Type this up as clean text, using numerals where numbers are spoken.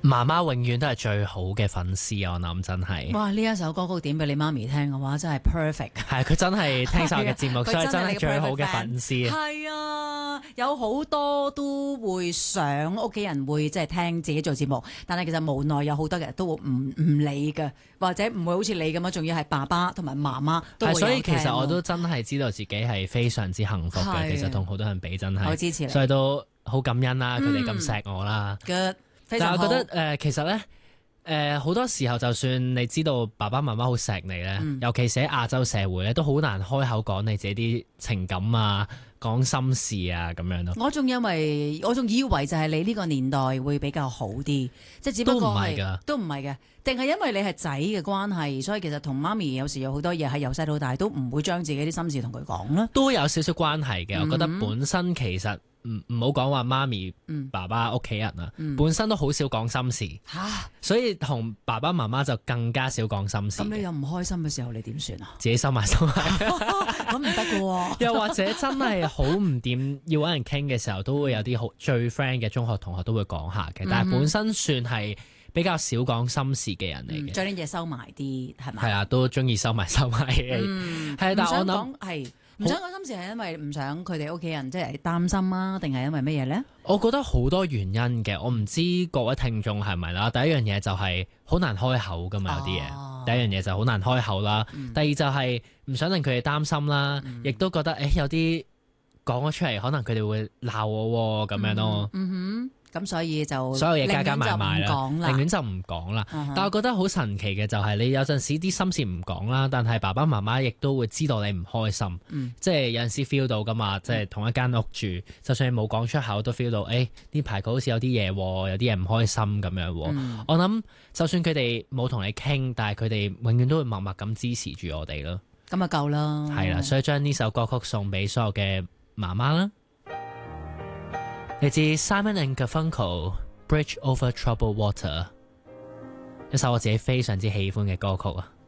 媽媽永遠都係最好嘅粉絲，我諗真係。 哇！呢一首歌曲點俾你媽咪聽嘅話，真係 perfect。 係佢真係聽晒我嘅節目，所以真係最好嘅粉絲。 係啊，有好多都會想屋企人會即係聽自己做節目，但係其實無奈有好多人都會唔理嘅，或者唔會好似你咁樣，仲要係爸爸同埋媽媽都會有聽。 所以其實我都真係知道自己係非常之幸福嘅。其實同好多人比真係， 我支持你， 所以都好感恩啦，佢哋咁錫我啦。 但係我覺得其實咧好多時候，就算你知道爸爸媽媽好錫你咧，尤其是喺亞洲社會咧，都好難開口講你自己啲情感啊，講心事啊咁樣咯。我仲以為就係你呢個年代會比較好啲，即係只不過都唔係嘅，定係因為你係仔嘅關係，所以其實同媽咪有時有好多嘢係由細到大都唔會將自己啲心事同佢講啦。都有少少關係嘅，我覺得本身其實。唔好講話媽咪、爸爸屋企人啊，本身都好少講心事，所以同爸爸媽媽就更加少講心事。咁你有唔開心嘅時候，你點算啊？自己收埋收埋，咁唔得㗎喎。又或者真係好唔掂，要揾人傾嘅時候，都會有啲好最 friend 嘅中學同學都會講下嘅，但係本身算係比較少講心事嘅人嚟嘅，將啲嘢收埋啲係咪？係啊，都中意收埋嘅。係，但係我諗係。唔想講心事係因為唔想佢哋屋企人即係擔心啊，定係因為乜嘢咧？我覺得好多原因嘅，我唔知各位聽眾係咪啦。第一樣嘢就係好難開口噶嘛，有啲嘢。第一樣嘢就好難開口啦。第二就係唔想令佢哋擔心啦，亦都覺得有啲講咗出嚟，可能佢哋會鬧我咁樣咯。咁所以就所有嘢加加埋埋啦，寧願就唔講啦。但係我覺得好神奇嘅就係你有陣時啲心事唔講啦，但係爸爸媽媽亦都會知道你唔開心。即係有陣時 feel 到噶嘛，即係同一間屋住，就算你冇講出口都 feel 到，呢排佢好似有啲嘢，有啲嘢唔開心咁樣。我諗就算佢哋冇同你傾，但係佢哋永遠都會默默咁支持住我哋咯。咁就夠啦。係啦，所以將呢首歌曲送俾所有嘅媽媽啦。嚟自 Simon and Garfunkel，Bridge Over Troubled Water，一首我自己非常之喜歡嘅歌曲啊！